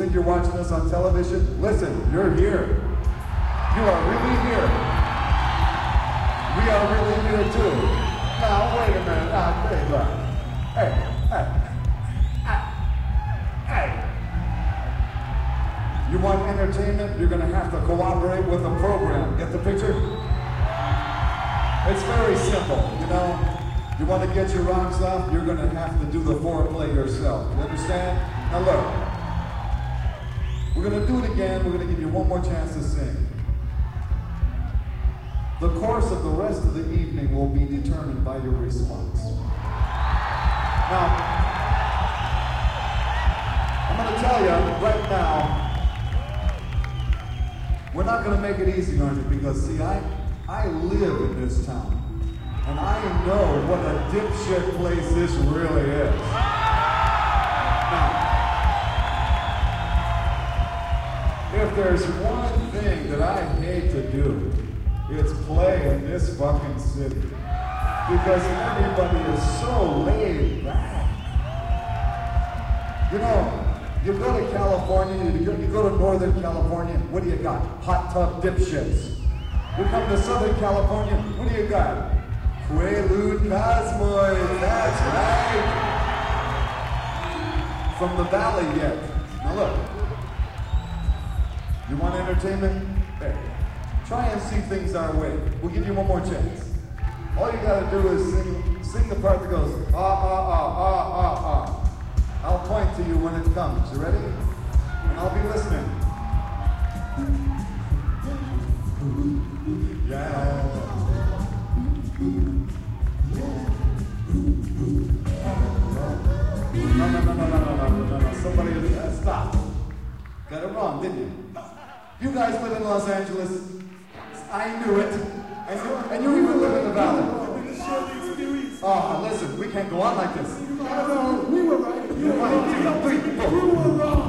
think you're watching us on television? Listen, you're here. You are really here. We are really here too. Now, wait a minute. Hey, look. Hey. You want entertainment? You're going to have to cooperate with the program. Get the picture? It's very simple, you know? You want to get your rocks off? You're going to have to do the foreplay yourself. You understand? Now look. We're going to do it again. We're going to give you one more chance to sing. The course of the rest of the evening will be determined by your response. Now, I'm going to tell you right now, we're not going to make it easy on you because, see, I live in this town, and I know what a dipshit place this really is. Now, if there's one thing that I hate to do, it's play in this fucking city. Because everybody is so laid back. You know, you go to California, you go to Northern California, what do you got? Hot tub dipshits. You come to Southern California, what do you got? Quaalude Cosmoids, that's right. From the valley yet. Now look, you want entertainment? There. Try and see things our way. We'll give you one more chance. All you gotta do is sing the part that goes, ah, ah, ah, ah, ah, ah. I'll point to you when it comes. You ready? And I'll be listening. Yeah. No. Somebody, stop. Got it wrong, didn't you? You guys live in Los Angeles. I knew it. And you even live in the valley. Oh, listen, we can't go on like this. No, we were right. You were right. 1, 2, 3, 4. You were wrong.